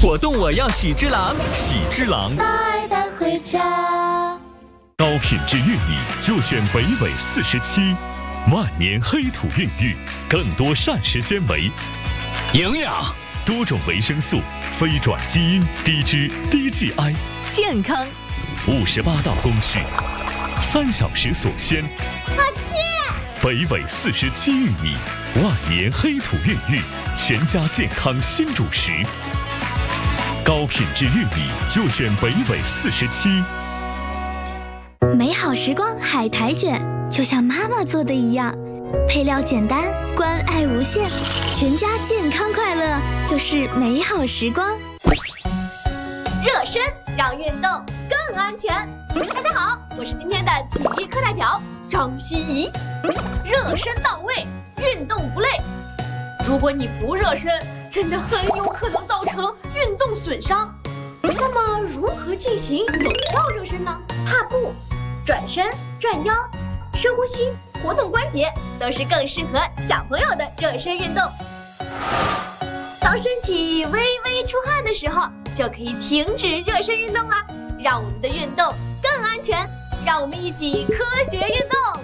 我动我要喜之郎，喜之郎带回家。 高品质玉米就选北纬47，万年黑土孕育，更多膳食纤维、 营养、 多种维生素、非转基因、低脂、低 GI， 健康。 58道工序，3小时所鲜。 好吃！ 北纬47玉米，万年黑土孕育，全家健康新主食。高品质玉米就选北纬47。 美好时光海苔卷，就像妈妈做的一样，配料简单，关爱无限，全家健康快乐就是美好时光。 热身让运动更安全。大家好，我是今天的体育课代表张希怡。热身到位，运动不累。如果你不热身，真的很有可能造成运动损伤。那么如何进行有效热身呢？踏步、转身、转腰、深呼吸、活动关节，都是更适合小朋友的热身运动。当身体微微出汗的时候，就可以停止热身运动了，让我们的运动更安全。让我们一起科学运动。